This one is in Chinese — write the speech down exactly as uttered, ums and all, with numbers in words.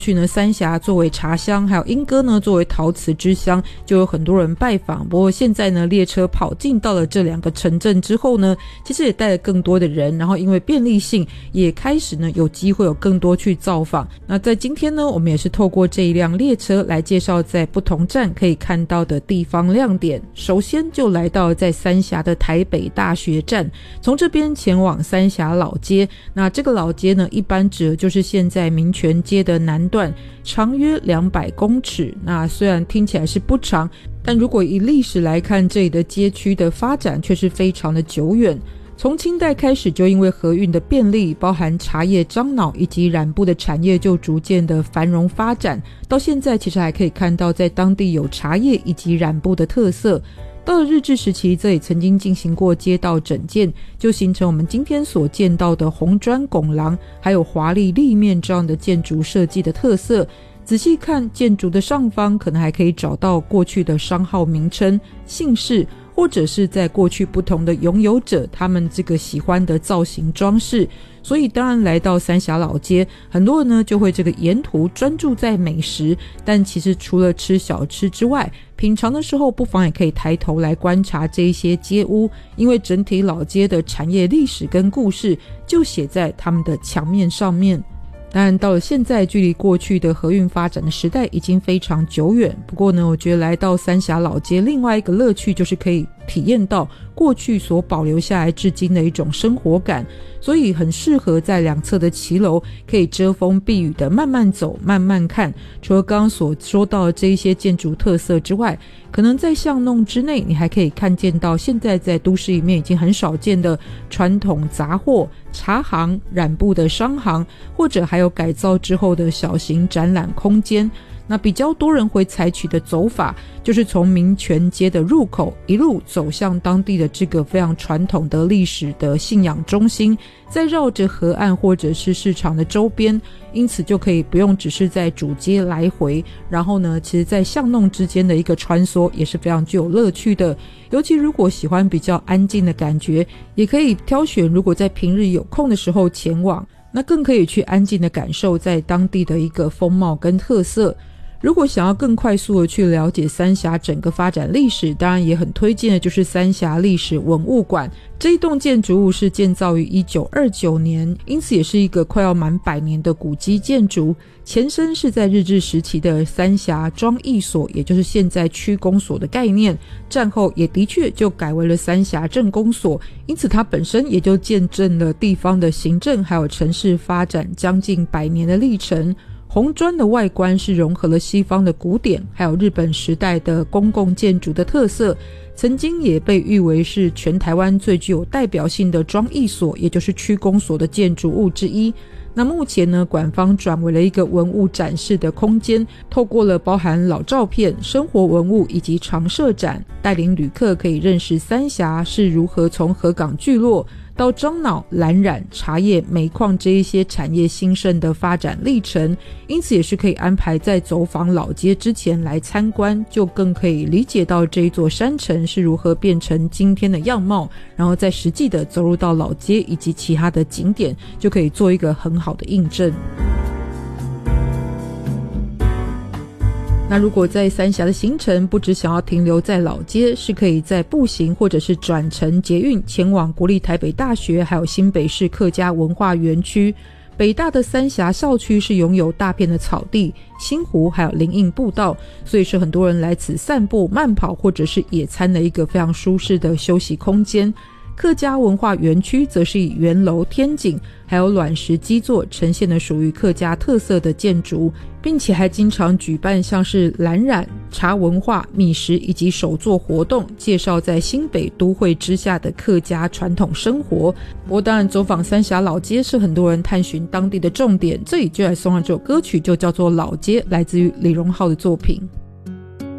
去呢，三峡作为茶乡，还有莺歌呢作为陶瓷之乡，就有很多人拜访。不过现在呢，列车跑进到了这两个城镇之后呢，其实也带了更多的人，然后因为便利性，也开始呢有机会有更多去造访。那在今天呢，我们也是透过这一辆列车来介绍在不同站可以看到的地方亮点。首先就来到在三峡的台北大学站，从这边前往三峡老街。那这个老街呢，一般指的就是现在民权街的南段，长约两百公尺。那虽然听起来是不长，但如果以历史来看，这里的街区的发展却是非常的久远。从清代开始，就因为河运的便利，包含茶叶、樟脑以及染布的产业就逐渐的繁荣发展。到现在其实还可以看到在当地有茶叶以及染布的特色。到了日治时期，这里曾经进行过街道整建，就形成我们今天所见到的红砖拱廊还有华丽立面这样的建筑设计的特色。仔细看建筑的上方，可能还可以找到过去的商号名称、姓氏，或者是在过去不同的拥有者他们这个喜欢的造型装饰。所以当然来到三峡老街，很多人呢就会这个沿途专注在美食，但其实除了吃小吃之外，品尝的时候不妨也可以抬头来观察这一些街屋，因为整体老街的产业历史跟故事就写在他们的墙面上面。当然到了现在，距离过去的河运发展的时代已经非常久远。不过呢，我觉得来到三峡老街另外一个乐趣就是可以体验到过去所保留下来至今的一种生活感，所以很适合在两侧的骑楼可以遮风避雨的慢慢走慢慢看。除了刚刚所说到的这一些建筑特色之外，可能在巷弄之内你还可以看见到现在在都市里面已经很少见的传统杂货、茶行、染布的商行，或者还有改造之后的小型展览空间。那比较多人会采取的走法，就是从民权街的入口一路走向当地的这个非常传统的历史的信仰中心，再绕着河岸或者是市场的周边，因此就可以不用只是在主街来回，然后呢，其实在巷弄之间的一个穿梭也是非常具有乐趣的。尤其如果喜欢比较安静的感觉，也可以挑选如果在平日有空的时候前往，那更可以去安静的感受在当地的一个风貌跟特色。如果想要更快速的去了解三峡整个发展历史，当然也很推荐的就是三峡历史文物馆。这一栋建筑物是建造于一九二九年，因此也是一个快要满百年的古迹建筑。前身是在日治时期的三峡庄役所，也就是现在区公所的概念，战后也的确就改为了三峡镇公所，因此它本身也就见证了地方的行政还有城市发展将近百年的历程。红砖的外观是融合了西方的古典还有日本时代的公共建筑的特色，曾经也被誉为是全台湾最具有代表性的庄役所，也就是区公所的建筑物之一。那目前呢，馆方转为了一个文物展示的空间，透过了包含老照片、生活文物以及常设展，带领旅客可以认识三峡是如何从河港聚落到樟脑、蓝染、茶叶、煤矿这一些产业兴盛的发展历程。因此也是可以安排在走访老街之前来参观，就更可以理解到这一座山城是如何变成今天的样貌，然后再实际的走入到老街以及其他的景点，就可以做一个很好的印证。那如果在三峡的行程不只想要停留在老街，是可以在步行或者是转乘捷运前往国立台北大学还有新北市客家文化园区。北大的三峡校区是拥有大片的草地、新湖还有林荫步道，所以是很多人来此散步、慢跑或者是野餐的一个非常舒适的休息空间。客家文化园区则是以圆楼、天井还有卵石基座呈现的属于客家特色的建筑，并且还经常举办像是蓝染、茶文化、米食以及手作活动，介绍在新北都会之下的客家传统生活。不过当然走访三峡老街是很多人探寻当地的重点，这里就来送上这首歌曲，就叫做老街，来自于李荣浩的作品。